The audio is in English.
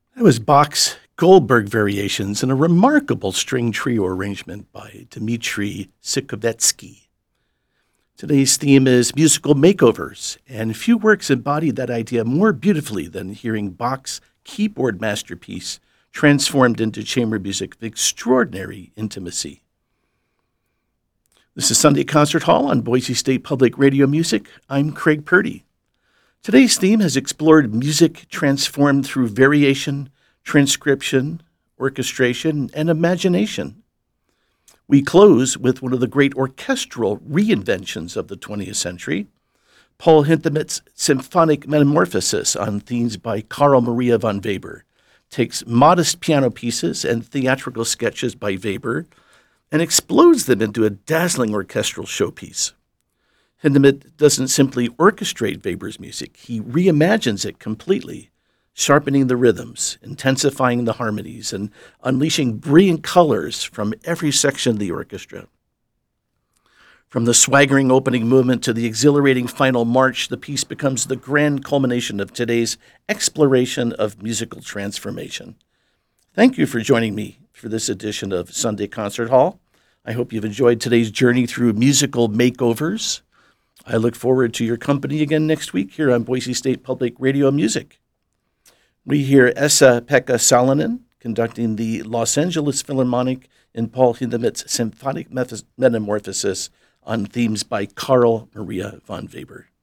That was Bach's Goldberg Variations in a remarkable string trio arrangement by Dmitri Sikovetsky. Today's theme is musical makeovers, and few works embody that idea more beautifully than hearing Bach's keyboard masterpiece transformed into chamber music of extraordinary intimacy. This is Sunday Concert Hall on Boise State Public Radio Music. I'm Craig Purdy. Today's theme has explored music transformed through variation, transcription, orchestration, and imagination. We close with one of the great orchestral reinventions of the 20th century, Paul Hindemith's Symphonic Metamorphosis on themes by Carl Maria von Weber, takes modest piano pieces and theatrical sketches by Weber and explodes them into a dazzling orchestral showpiece. Hindemith doesn't simply orchestrate Weber's music, he reimagines it completely, sharpening the rhythms, intensifying the harmonies, and unleashing brilliant colors from every section of the orchestra. From the swaggering opening movement to the exhilarating final march, the piece becomes the grand culmination of today's exploration of musical transformation. Thank you for joining me for this edition of Sunday Concert Hall. I hope you've enjoyed today's journey through musical makeovers. I look forward to your company again next week here on Boise State Public Radio Music. We hear Esa-Pekka Salonen conducting the Los Angeles Philharmonic in Paul Hindemith's Symphonic Metamorphosis on themes by Carl Maria von Weber.